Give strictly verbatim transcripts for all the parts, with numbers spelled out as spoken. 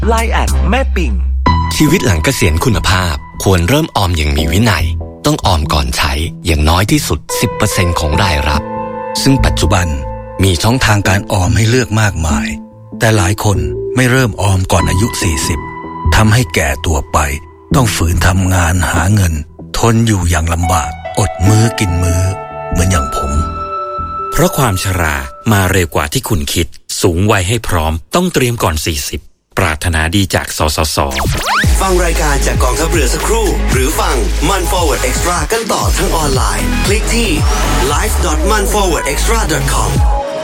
ไลน์ แอท แม่ปิ่งชีวิตหลังเกษียณคุณภาพควรเริ่มออมอย่างมีวินัยต้องออมก่อนใช้อย่างน้อยที่สุด สิบเปอร์เซ็นต์ ของรายรับซึ่งปัจจุบันมีช่องทางการออมให้เลือกมากมายแต่หลายคนไม่เริ่มออมก่อนอายุสี่สิบทำให้แก่ตัวไปต้องฝืนทำงานหาเงินทนอยู่อย่างลำบากอดมื้อกินมื้อเหมือนอย่างผมเพราะความชรามาเร็วกว่าที่คุณคิดสูงวัยให้พร้อมต้องเตรียมก่อนสี่สิบปรารถนาดีจากสสส. ฟังรายการจากกองทัพเรือสักครู่หรือฟังมัน Forward Extra กันต่อทั้งออนไลน์คลิกที่ ไลฟ์ ดอท มัน ฟอร์เวิร์ด เอ็กซ์ตร้า ดอท คอม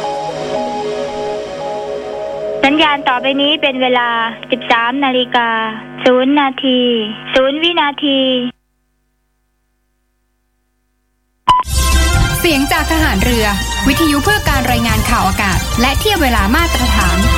สัญญาณต่อไปนี้เป็นเวลา สิบสาม นาฬิกา ศูนย์ นาที ศูนย์ วินาทีเสียงจากทหารเรือวิทยุเพื่อการรายงานข่าวอากาศและเทียบเวลามาตรฐาน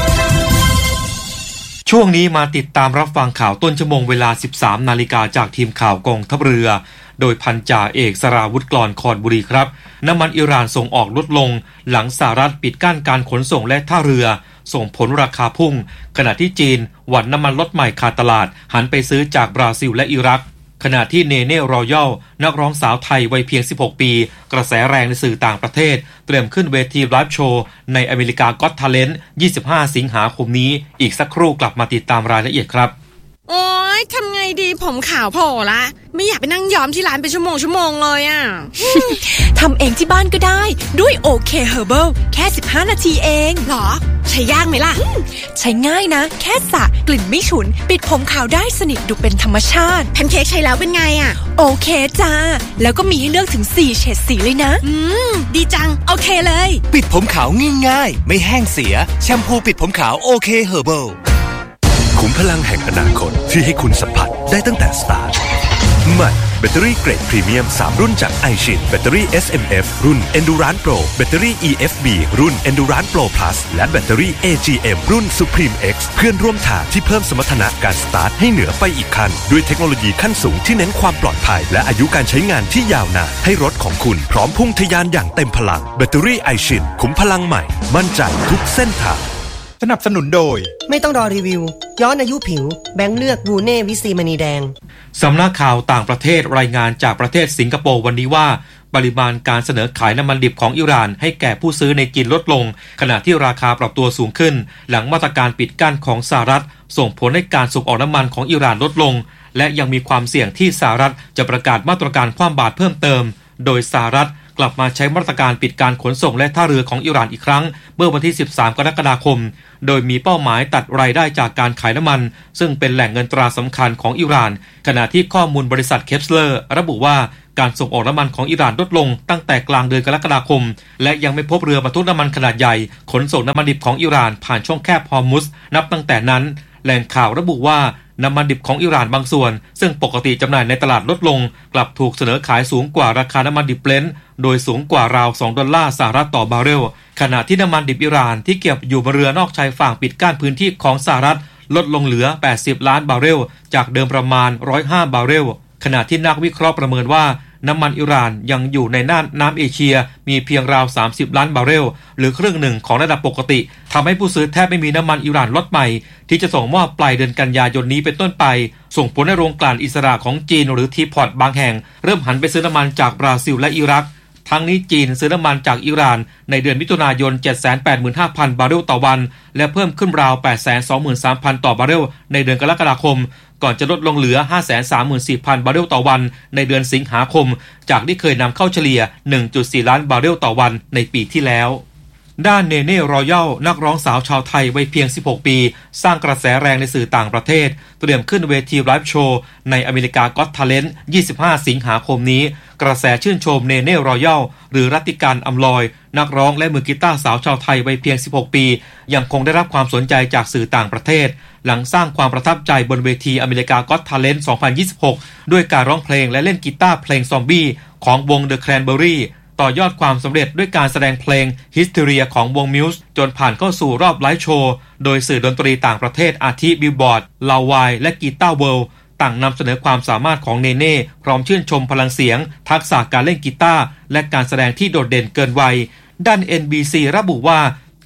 ช่วงนี้มาติดตามรับฟังข่าวต้นชั่วโมงเวลา สิบสาม นาฬิกาจากทีมข่าวกองทัพเรือโดยพันจ่าเอกสราวุธกลอนคอนบุรีครับน้ำมันอิหร่านส่งออกลดลงหลังสหรัฐปิดกั้นการขนส่งและท่าเรือส่งผลราคาพุ่งขณะที่จีนหวั่นน้ำมันลดใหม่ขาดตลาดหันไปซื้อจากบราซิลและอิรักขณะที่เนเน่รอยัลนักร้องสาวไทยวัยเพียงสิบหกปีกระแสแรงในสื่อต่างประเทศเตรียมขึ้นเวทีไลฟ์โชว์ในอเมริกาก็อตทาเลนต์ยี่สิบห้าสิงหาคมนี้อีกสักครู่กลับมาติดตามรายละเอียดครับโอ๊ยทำไงดีผมขาวโผล่ละไม่อยากไปนั่งย้อมที่ร้านเป็นชั่วโมงชั่วโมงเลยอ่ะทำเองที่บ้านก็ได้ด้วยโอเคเฮอร์เบิลแค่สิบห้านาทีเองหรอใช้ยากไหมล่ะใช้ง่ายนะแค่สระกลิ่นไม่ฉุนปิดผมขาวได้สนิทดูเป็นธรรมชาติแพนเค้กใช้แล้วเป็นไงอ่ะโอเคจ้าแล้วก็มีให้เลือกถึงสี่เฉดสีเลยนะอืมดีจังโอเคเลยปิดผมขาวง่ายๆไม่แห้งเสียแชมพูปิดผมขาวโอเคเฮอร์เบิลขุมพลังแห่งอนาคตที่ให้คุณสัมผัสได้ตั้งแต่สตาร์ทมันแบตเตอรี่เกรดพรีเมียมสามรุ่นจาก iShin แบตเตอรี่ เอส เอ็ม เอฟ รุ่น Endurance Pro แบตเตอรี่ อี เอฟ บี รุ่น Endurance Pro Plus และแบตเตอรี่ เอ จี เอ็ม รุ่น Supreme X เพื่อนร่วมทางที่เพิ่มสมรรถนะการสตาร์ทให้เหนือไปอีกขั้นด้วยเทคโนโลยีขั้นสูงที่เน้นความปลอดภัยและอายุการใช้งานที่ยาวนานให้รถของคุณพร้อมพุ่งทะยานอย่างเต็มพลังแบตเตอรี่ iShin ขุมพลังใหม่มั่นใจทุกเส้นทางสนับสนุนโดยไม่ต้องรอรีวิวย้อนอายุผิวแบงค์เลือกวูเน่วิซีมณีแดงสำนักข่าวต่างประเทศรายงานจากประเทศสิงคโปร์วันนี้ว่าปริมาณการเสนอขายน้ำมันดิบของอิหร่านให้แก่ผู้ซื้อในจีนลดลงขณะที่ราคาปรับตัวสูงขึ้นหลังมาตรการปิดกั้นของสหรัฐส่งผลให้การส่งออกน้ำมันของอิหร่านลดลงและยังมีความเสี่ยงที่สหรัฐจะประกาศมาตรการคว่ำบาตรเพิ่มเติมโดยสหรัฐกลับมาใช้มาตรการปิดการขนส่งและท่าเรือของอิหร่านอีกครั้งเมื่อวันที่สิบสามกรกฎาคมโดยมีเป้าหมายตัดรายได้จากการขายน้ำมันซึ่งเป็นแหล่งเงินตราสำคัญของอิหร่านขณะที่ข้อมูลบริษัทเคปสเลอร์ระบุว่าการส่งออกน้ำมันของอิหร่านลดลงตั้งแต่กลางเดือนกรกฎาคมและยังไม่พบเรือบรรทุกน้ำมันขนาดใหญ่ขนส่งน้ำมันดิบของอิหร่านผ่านช่องแคบฮอร์มุซนับตั้งแต่นั้นแหล่งข่าวระบุว่าน้ำมันดิบของอิหร่านบางส่วนซึ่งปกติจำหน่ายในตลาดลดลงกลับถูกเสนอขายสูงกว่าราคาน้ำมันดิบเบรนท์โดยสูงกว่าราวสองดอลลาร์สหรัฐต่อบาร์เรลขณะที่น้ำมันดิบอิหร่านที่เก็บอยู่บนเรือนอกชายฝั่งปิดกั้นพื้นที่ของสหรัฐลดลงเหลือแปดสิบล้านบาร์เรลจากเดิมประมาณหนึ่งร้อยห้าบาร์เรลขณะที่นักวิเคราะห์ประเมินว่าน้ำมันอิหร่านยังอยู่ในน่านน้ำเอเชียมีเพียงราวสามสิบล้านบาร์เรลหรือครึ่งหนึ่งของระดับปกติทำให้ผู้ซื้อแทบไม่มีน้ำมันอิหร่านล็อตใหม่ที่จะส่งมอบปลายเดือนกันยายนนี้เป็นต้นไปส่งผลให้โรงกลั่นอิสระของจีนหรือทีพอตบางแห่งเริ่มหันไปซื้อน้ำมันจากบราซิลและอิรักทั้งนี้จีนซื้อน้ำมันจากอิหร่านในเดือนมิถุนายน เจ็ดแสนแปดหมื่นห้าพัน บาร์เรลต่อวันและเพิ่มขึ้นราว แปดแสนสองหมื่นสามพัน ต่อบาร์เรลในเดือนกรกฎาคมก่อนจะลดลงเหลือ ห้าแสนสามหมื่นสี่พัน บาร์เรลต่อวันในเดือนสิงหาคมจากที่เคยนำเข้าเฉลี่ย หนึ่งจุดสี่ ล้านบาร์เรลต่อวันในปีที่แล้วด้านเนเน่รอยัลนักร้องสาวชาวไทยวัยเพียงสิบหกปีสร้างกระแสแรงในสื่อต่างประเทศเตรียมขึ้นเวทีไลฟ์โชว์ในอเมริกาก็อตทาเลนต์ยี่สิบห้าสิงหาคมนี้กระแสชื่นชมเนเน่รอยัลหรือรัตติการอำลอยนักร้องและมือกีตาร์สาวชาวไทยวัยเพียงสิบหกปียังคงได้รับความสนใจจากสื่อต่างประเทศหลังสร้างความประทับใจบนเวทีอเมริกาก็อตทาเลนต์สองพันยี่สิบหกด้วยการร้องเพลงและเล่นกีตาร์เพลงซอมบี้ของวง The Cranberryต่อยอดความสำเร็จด้วยการแสดงเพลง Hysteria ของวง Muse จนผ่านเข้าสู่รอบไลฟ์โชว์โดยสื่อดนตรีต่างประเทศอาทิ Billboard ลาวายและกีตาร์เวิลด์ต่างนำเสนอความสามารถของเนเน่พร้อมชื่นชมพลังเสียงทักษะการเล่นกีตาร์และการแสดงที่โดดเด่นเกินวัยด้าน เอ็น บี ซี ระบุว่า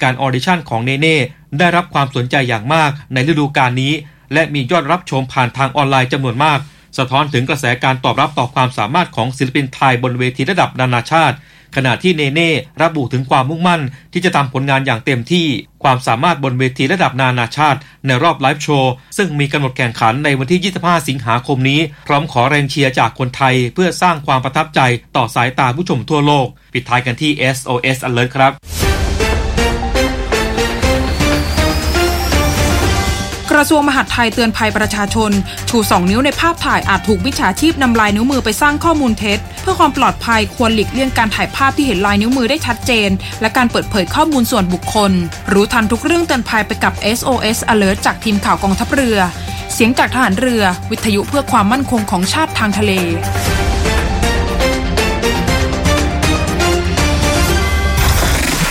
การออดิชั่นของเนเน่ได้รับความสนใจอย่างมากในฤดูกาลนี้และมียอดรับชมผ่านทางออนไลน์จำนวนมากสะท้อนถึงกระแสการตอบรับต่อความสามารถของศิลปินไทยบนเวทีระดับนานาชาติขณะที่เนเน่ระบุถึงความมุ่งมั่นที่จะทำผลงานอย่างเต็มที่ความสามารถบนเวทีระดับนานาชาติในรอบไลฟ์โชว์ซึ่งมีกำหนดแข่งขันในวันที่ยี่สิบห้าสิงหาคมนี้พร้อมขอแรงเชียร์จากคนไทยเพื่อสร้างความประทับใจต่อสายตาผู้ชมทั่วโลกปิดท้ายกันที่ เอส โอ เอส Alert ครับกระทรวงมหาดไทยเตือนภัยประชาชนชูสองนิ้วในภาพถ่ายอาจถูกมิจฉาชีพนำลายนิ้วมือไปสร้างข้อมูลเท็จเพื่อความปลอดภัยควรหลีกเลี่ยงการถ่ายภาพที่เห็นลายนิ้วมือได้ชัดเจนและการเปิดเผยข้อมูลส่วนบุคคลรู้ทันทุกเรื่องเตือนภัยไปกับ เอส โอ เอส Alert จากทีมข่าวกองทัพเรือเสียงจากทหารเรือวิทยุเพื่อความมั่นคงของชาติทางทะเล